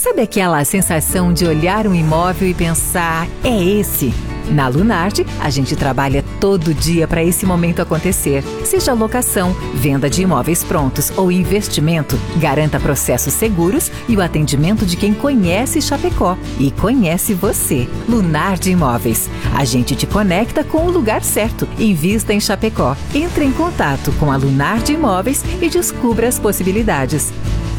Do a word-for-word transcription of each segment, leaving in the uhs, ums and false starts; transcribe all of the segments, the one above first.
Sabe aquela sensação de olhar um imóvel e pensar, é esse? Na Lunardi, a gente trabalha todo dia para esse momento acontecer. Seja locação, venda de imóveis prontos ou investimento, garanta processos seguros e o atendimento de quem conhece Chapecó e conhece você. Lunardi Imóveis. A gente te conecta com o lugar certo. Invista em Chapecó. Entre em contato com a Lunardi Imóveis e descubra as possibilidades.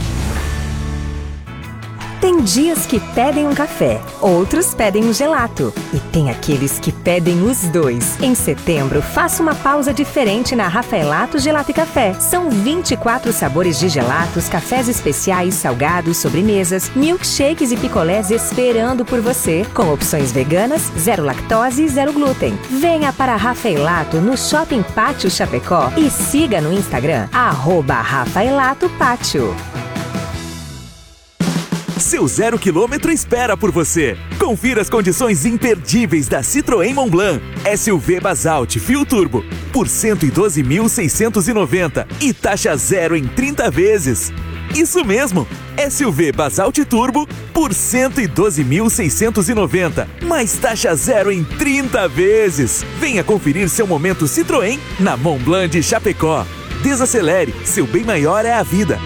Tem dias que pedem um café, outros pedem um gelato e tem aqueles que pedem os dois. Em setembro, faça uma pausa diferente na Rafaelato Gelato e Café. São vinte e quatro sabores de gelatos, cafés especiais, salgados, sobremesas, milkshakes e picolés esperando por você, com opções veganas, zero lactose e zero glúten. Venha para a Rafaelato no Shopping Pátio Chapecó e siga no Instagram, arroba Rafaelato Pátio. Seu zero quilômetro espera por você. Confira as condições imperdíveis da Citroën Montblanc S U V Basalt Fio Turbo por cento e doze mil seiscentos e noventa e taxa zero em trinta vezes. Isso mesmo, S U V Basalt Turbo por cento e doze mil seiscentos e noventa, mais taxa zero em trinta vezes. Venha conferir seu momento Citroën na Montblanc de Chapecó. Desacelere, seu bem maior é a vida.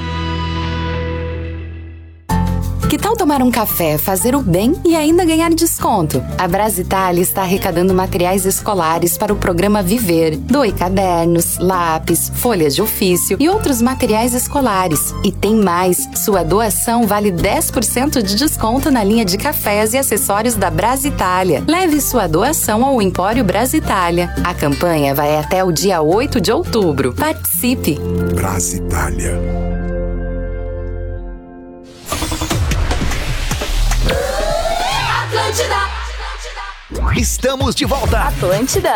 Que tal tomar um café, fazer o bem e ainda ganhar desconto? A Brasitalia está arrecadando materiais escolares para o programa Viver. Doe cadernos, lápis, folhas de ofício e outros materiais escolares. E tem mais, sua doação vale dez por cento de desconto na linha de cafés e acessórios da Brasitalia. Leve sua doação ao Empório Brasitalia. A campanha vai até o dia oito de outubro. Participe! Brasitalia. Estamos de volta. Atlântida.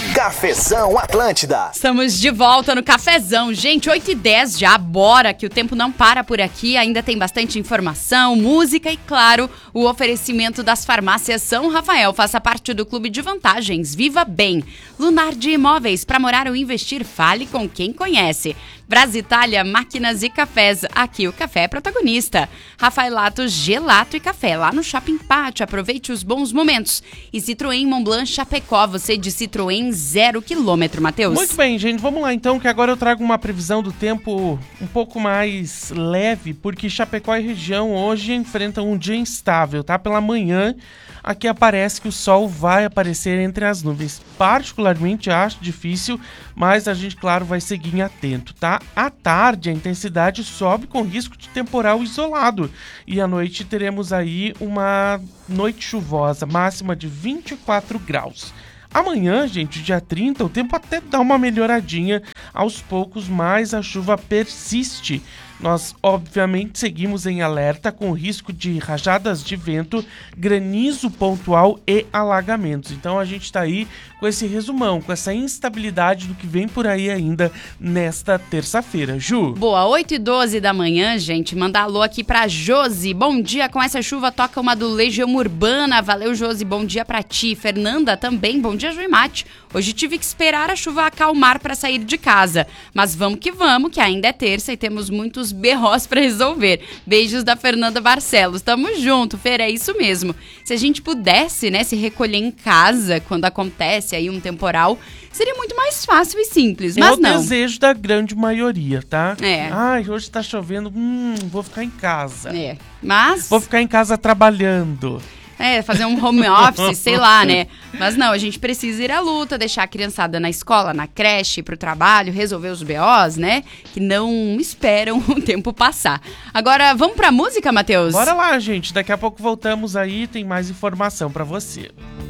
Cafezão Atlântida. Estamos de volta no Cafezão. Gente, oito e dez já, bora, que o tempo não para por aqui. Ainda tem bastante informação, música e, claro, o oferecimento das farmácias São Rafael. Faça parte do clube de vantagens. Viva bem. Lunardi Imóveis, para morar ou investir, fale com quem conhece. Brasitalia, máquinas e cafés. Aqui o café é protagonista. Rafaelato Gelato e Café, lá no Shopping Pátio. Aproveite os bons momentos. E Citroën Montblanc Chapecó, você de Citroën zero quilômetro, Matheus. Muito bem, gente. Vamos lá então, que agora eu trago uma previsão do tempo um pouco mais leve, porque Chapecó e região hoje enfrentam um dia instável, tá? Pela manhã, aqui aparece que o sol vai aparecer entre as nuvens. Particularmente acho difícil, mas a gente, claro, vai seguir atento, tá? À tarde, a intensidade sobe com risco de temporal isolado. E à noite teremos aí uma noite chuvosa, máxima de vinte e quatro graus. Amanhã, gente, dia trinta, o tempo até dá uma melhoradinha aos poucos, mas a chuva persiste. Nós, obviamente, seguimos em alerta com risco de rajadas de vento, granizo pontual e alagamentos. Então a gente está aí com esse resumão, com essa instabilidade do que vem por aí ainda nesta terça-feira. Ju? Boa, oito e doze da manhã, gente. Mandar alô aqui pra Josi. Bom dia, com essa chuva toca uma do Legião Urbana. Valeu, Josi, bom dia pra ti. Fernanda também, bom dia, Ju e Mate. Hoje tive que esperar a chuva acalmar pra sair de casa. Mas vamos que vamos, que ainda é terça e temos muitos berros pra resolver. Beijos da Fernanda Barcelos. Tamo junto, Fer, é isso mesmo. Se a gente pudesse, né, se recolher em casa quando acontece aí um temporal, seria muito mais fácil e simples, mas não. É o desejo da grande maioria, tá? É. Ai, hoje tá chovendo, hum, vou ficar em casa. É, mas... Vou ficar em casa trabalhando. É, fazer um home office, sei lá, né? Mas não, a gente precisa ir à luta, deixar a criançada na escola, na creche, pro trabalho, resolver os B Os, né? Que não esperam o tempo passar. Agora, vamos pra música, Matheus? Bora lá, gente. Daqui a pouco voltamos aí, tem mais informação pra você.